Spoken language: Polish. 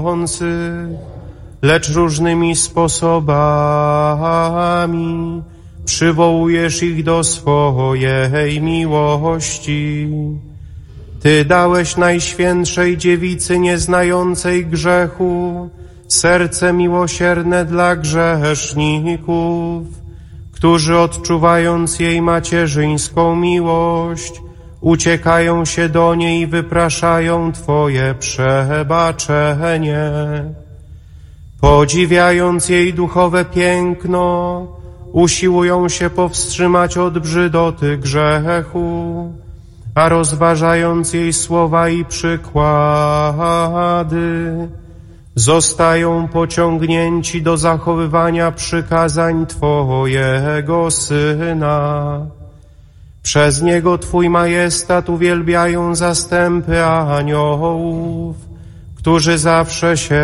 lecz różnymi sposobami przywołujesz ich do swojej miłości. Ty dałeś Najświętszej Dziewicy nieznającej grzechu serce miłosierne dla grzeszników, którzy odczuwając jej macierzyńską miłość, uciekają się do niej i wypraszają Twoje przebaczenie. Podziwiając jej duchowe piękno, usiłują się powstrzymać od brzydoty grzechu, a rozważając jej słowa i przykłady, zostają pociągnięci do zachowywania przykazań Twojego Syna. Przez Niego Twój majestat uwielbiają zastępy aniołów, którzy zawsze się